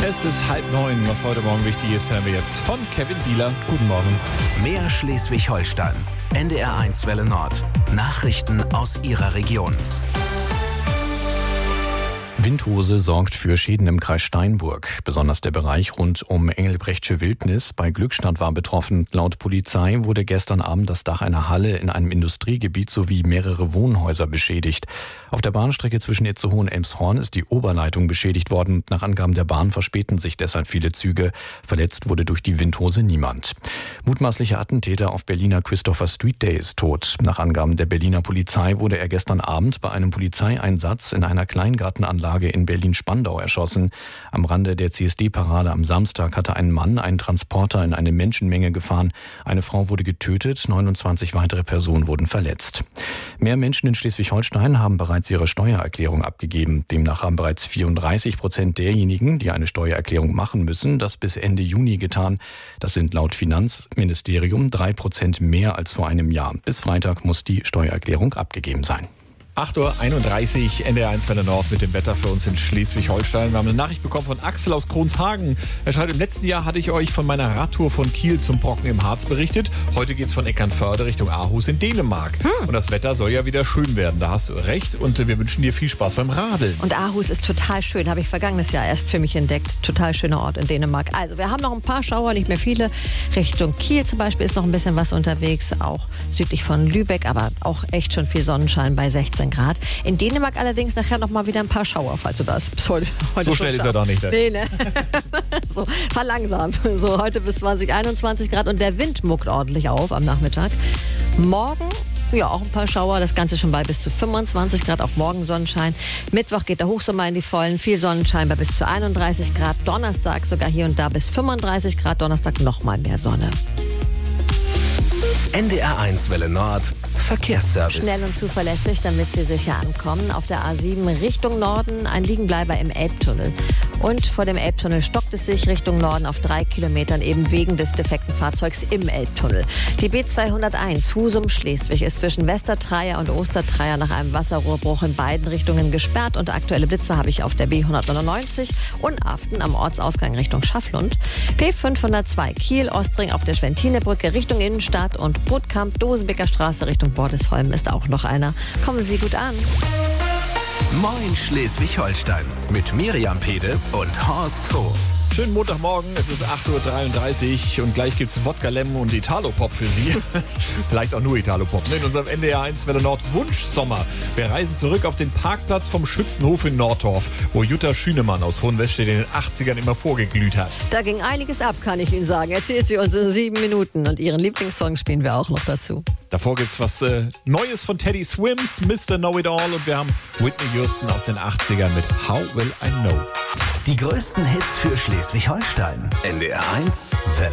Es ist 8:30. Was heute Morgen wichtig ist, hören wir jetzt von Kevin Bieler. Guten Morgen. Mehr Schleswig-Holstein. NDR1 Welle Nord. Nachrichten aus Ihrer Region. Windhose sorgt für Schäden im Kreis Steinburg. Besonders der Bereich rund um Engelbrechtsche Wildnis bei Glückstadt war betroffen. Laut Polizei wurde gestern Abend das Dach einer Halle in einem Industriegebiet sowie mehrere Wohnhäuser beschädigt. Auf der Bahnstrecke zwischen Itzehoe und Elmshorn ist die Oberleitung beschädigt worden. Nach Angaben der Bahn verspäten sich deshalb viele Züge. Verletzt wurde durch die Windhose niemand. Mutmaßlicher Attentäter auf Berliner Christopher Street Day ist tot. Nach Angaben der Berliner Polizei wurde er gestern Abend bei einem Polizeieinsatz in einer Kleingartenanlage in Berlin-Spandau erschossen. Am Rande der CSD-Parade am Samstag hatte ein Mann einen Transporter in eine Menschenmenge gefahren. Eine Frau wurde getötet, 29 weitere Personen wurden verletzt. Mehr Menschen in Schleswig-Holstein haben bereits ihre Steuererklärung abgegeben. Demnach haben bereits 34% derjenigen, die eine Steuererklärung machen müssen, das bis Ende Juni getan. Das sind laut Finanzministerium 3% mehr als vor einem Jahr. Bis Freitag muss die Steuererklärung abgegeben sein. 8:31 Uhr, NDR1 Welle Nord mit dem Wetter für uns in Schleswig-Holstein. Wir haben eine Nachricht bekommen von Axel aus Kronshagen. Er schreibt, im letzten Jahr hatte ich euch von meiner Radtour von Kiel zum Brocken im Harz berichtet. Heute geht's von Eckernförde Richtung Aarhus in Dänemark. Und das Wetter soll ja wieder schön werden. Da hast du recht und wir wünschen dir viel Spaß beim Radeln. Und Aarhus ist total schön, habe ich vergangenes Jahr erst für mich entdeckt. Total schöner Ort in Dänemark. Also wir haben noch ein paar Schauer, nicht mehr viele. Richtung Kiel zum Beispiel ist noch ein bisschen was unterwegs, auch südlich von Lübeck, aber auch echt schon viel Sonnenschein bei 16 Grad. In Dänemark allerdings nachher noch mal wieder ein paar Schauer, falls du das bis heute so schnell ist er doch nicht. Nee, ne? So, verlangsamt. So, heute bis 20, 21 Grad und der Wind muckt ordentlich auf am Nachmittag. Morgen ja, auch ein paar Schauer, das Ganze schon bei bis zu 25 Grad, auch morgen Sonnenschein. Mittwoch geht der Hochsommer in die Vollen, viel Sonnenschein bei bis zu 31 Grad. Donnerstag sogar hier und da bis 35 Grad, Donnerstag noch mal mehr Sonne. NDR1 Welle Nord. Verkehrsservice. Schnell und zuverlässig, damit Sie sicher ankommen. Auf der A7 Richtung Norden ein Liegenbleiber im Elbtunnel. Und vor dem Elbtunnel stockt es sich Richtung Norden auf 3 Kilometern eben wegen des defekten Fahrzeugs im Elbtunnel. Die B201 Husum-Schleswig ist zwischen Westertreier und Ostertreier nach einem Wasserrohrbruch in beiden Richtungen gesperrt. Und aktuelle Blitze habe ich auf der B199 und Aften am Ortsausgang Richtung Schafflund. B502 Kiel-Ostring auf der Schwentinebrücke Richtung Innenstadt und Brutkamp Dosenbeker Straße Richtung Bordesholm ist auch noch einer. Kommen Sie gut an. Moin Schleswig-Holstein mit Miriam Pede und Horst Hof. Schönen Montagmorgen, es ist 8:33 Uhr und gleich gibt's Wodka Lemon und Italopop für Sie. Vielleicht auch nur Italopop. In unserem NDR1 Welle Nord Wunschsommer. Wir reisen zurück auf den Parkplatz vom Schützenhof in Nordorf, wo Jutta Schünemann aus Hohenwestedt in den 80ern immer vorgeglüht hat. Da ging einiges ab, kann ich Ihnen sagen. Erzählt sie uns in 7 Minuten und Ihren Lieblingssong spielen wir auch noch dazu. Davor gibt's was Neues von Teddy Swims, Mr. Know-It-All und wir haben Whitney Houston aus den 80ern mit How Will I Know. Die größten Hits für Schleswig-Holstein. NDR1 Welle